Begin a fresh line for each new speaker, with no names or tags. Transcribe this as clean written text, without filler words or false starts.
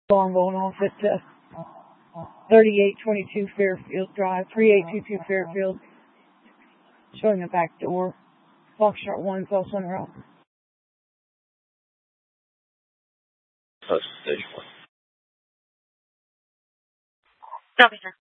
Alarm going off at 3822 Fairfield Drive, 3822 Fairfield, showing the back door. Foxtrot 1 is also on route.
Station 1.
Copy, sir.